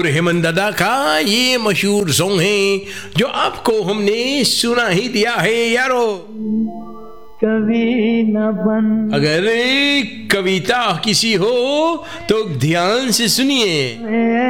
हेमंत दादा का ये मशहूर सॉन्ग है जो आपको हमने सुना ही दिया है यारो। कवि न बन, अगर कविता किसी हो तो ध्यान से सुनिए।